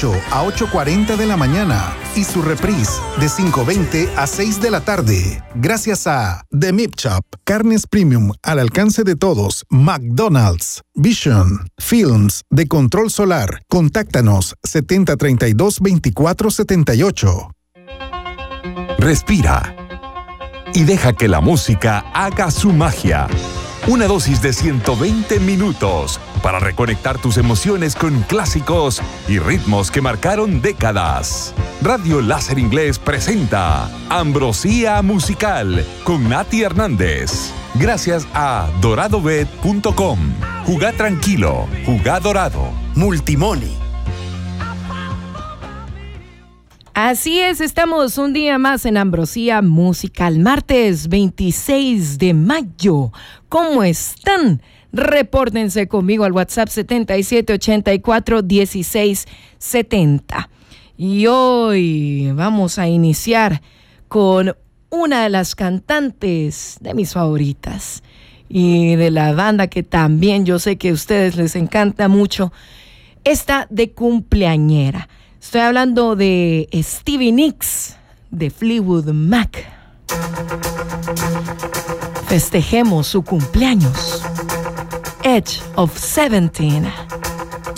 8 a 8:40 de la mañana y su reprise de 5:20 a 6 de la tarde. Gracias a The Meat Shop, carnes premium al alcance de todos. McDonald's, Vision, Films de Control Solar. Contáctanos 7032-2478. Respira y deja que la música haga su magia. Una dosis de 120 minutos para reconectar tus emociones con clásicos y ritmos que marcaron décadas. Radio Láser Inglés presenta Ambrosía Musical con Nati Hernández. Gracias a doradobet.com. Jugá tranquilo, jugá dorado. Multimoney. Así es, estamos un día más en Ambrosía Musical, martes 26 de mayo. ¿Cómo están? Repórtense conmigo al WhatsApp 7784-1670. Y hoy vamos a iniciar con una de las cantantes de mis favoritas y de la banda que también yo sé que a ustedes les encanta mucho, esta de cumpleañera. Estoy hablando de Stevie Nicks, de Fleetwood Mac. Festejemos su cumpleaños. Edge of 17.